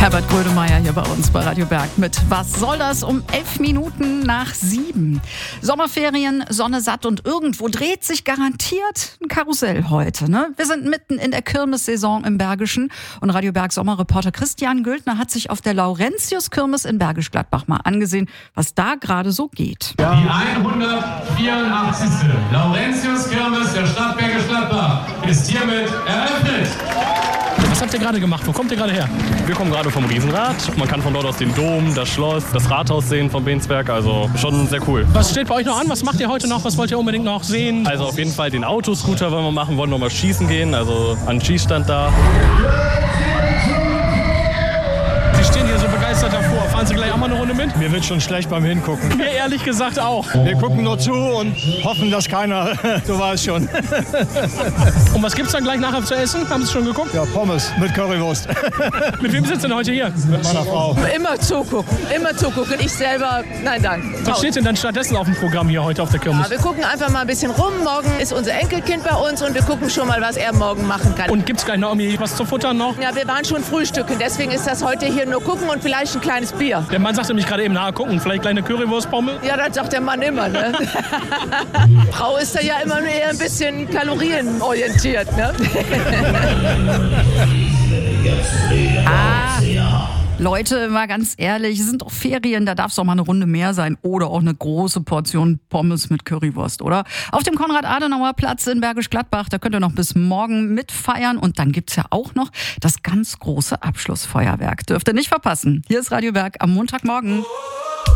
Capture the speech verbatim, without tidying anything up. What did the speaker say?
Herbert Grönemeyer hier bei uns bei Radio Berg mit Was soll das um elf Minuten nach sieben. Sommerferien, Sonne satt und irgendwo dreht sich garantiert ein Karussell heute. Ne? Wir sind mitten in der Kirmessaison im Bergischen und Radio Berg Sommerreporter Christian Güldner hat sich auf der Laurentius-Kirmes in Bergisch Gladbach mal angesehen, was da gerade so geht. Die hundertvierundachtzigste Laurentius-Kirmes der Stadt Bergisch Gladbach ist hiermit eröffnet. Was habt ihr gerade gemacht? Wo kommt ihr gerade her? Wir kommen gerade vom Riesenrad. Man kann von dort aus den Dom, das Schloss, das Rathaus sehen vom Bensberg. Also schon sehr cool. Was steht bei euch noch an? Was macht ihr heute noch? Was wollt ihr unbedingt noch sehen? Also auf jeden Fall den Autoscooter wollen wir machen, wollen noch mal schießen gehen. Also an den Schießstand da. Sie stehen hier so begeistert davor. Fahren Sie gleich auch mal eine Runde mit? Mir wird schon schlecht beim Hingucken. Mir ehrlich gesagt auch. Wir gucken nur zu und hoffen, dass keiner, du weißt schon. Und was gibt's dann gleich nachher zu essen? Haben Sie schon geguckt? Ja, Pommes mit Currywurst. Mit wem sitzt denn heute hier? Mit meiner Frau. Immer zugucken, immer zugucken. Ich selber, nein, danke. Was steht denn dann stattdessen auf dem Programm hier heute auf der Kirmes? Ja, wir gucken einfach mal ein bisschen rum. Morgen ist unser Enkelkind bei uns und wir gucken schon mal, was er morgen machen kann. Und gibt's gleich noch irgendwie was zu futtern noch? Ja, wir waren schon frühstücken, deswegen ist das heute hier nur gucken und vielleicht ein kleines Bier. Der Mann sagte mich gerade eben, na gucken, vielleicht kleine Currywurstpommel? Ja, das sagt der Mann immer, ne? Frau ist da ja immer eher ein bisschen kalorienorientiert, ne? Ah, Leute, mal ganz ehrlich, es sind doch Ferien, da darf es doch mal eine Runde mehr sein oder auch eine große Portion Pommes mit Currywurst, oder? Auf dem Konrad-Adenauer-Platz in Bergisch Gladbach, da könnt ihr noch bis morgen mitfeiern und dann gibt's ja auch noch das ganz große Abschlussfeuerwerk. Dürft ihr nicht verpassen. Hier ist Radio Berg am Montagmorgen.